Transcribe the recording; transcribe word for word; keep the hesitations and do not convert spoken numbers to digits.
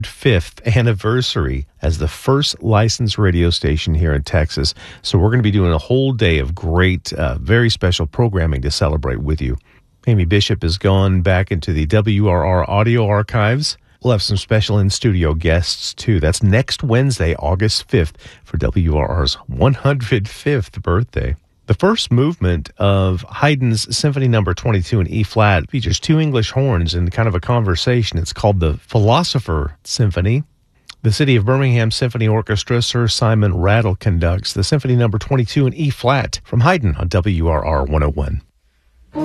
fifth anniversary as the first licensed radio station here in Texas. So we're going to be doing a whole day of great, uh, very special programming to celebrate with you. Amy Bishop has gone back into the W R R audio archives. We'll have some special in-studio guests, too. That's next Wednesday, August fifth, for W R R's one hundred fifth birthday. The first movement of Haydn's Symphony Number twenty-two in E-flat features two English horns in kind of a conversation. It's called the Philosopher Symphony. The City of Birmingham Symphony Orchestra, Sir Simon Rattle conducts the Symphony Number twenty-two in E-flat from Haydn on W R R one oh one.